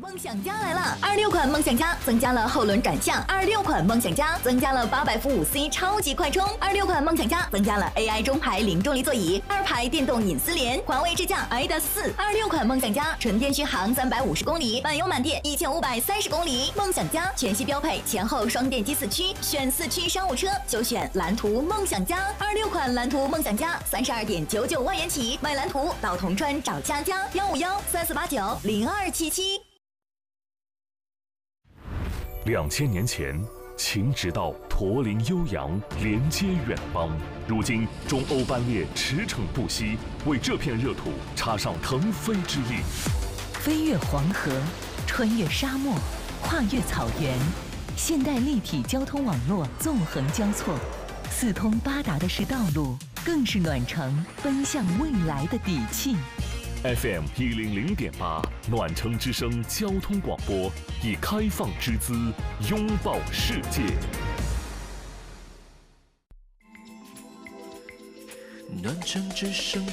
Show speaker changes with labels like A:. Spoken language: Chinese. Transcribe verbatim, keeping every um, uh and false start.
A: 梦想家来了！二六款梦想家增加了后轮转向，二六款梦想家增加了八百伏五 C 超级快充，二六款梦想家增加了 A I 中排零重力座椅，二排电动隐私联，环卫智驾 I D A S 四。二六款梦想家纯电续航三百五十公里，满油满电一千五百三十公里。梦想家全系标配前后双电机四驱，选四驱商务车就选蓝图梦想家。二六款蓝图梦想家三十二点九九万元起，买蓝图到铜川找佳佳幺五幺三四八九零二七七。
B: 两千年前，秦直道驼铃悠扬，连接远邦。如今，中欧班列驰骋不息，为这片热土插上腾飞之翼。
C: 飞越黄河，穿越沙漠，跨越草原，现代立体交通网络纵横交错，四通八达的是道路，更是暖城奔向未来的底气。
B: F M 一零零点八，暖城之声交通广播，以开放之姿拥抱世界。
D: 暖城之声。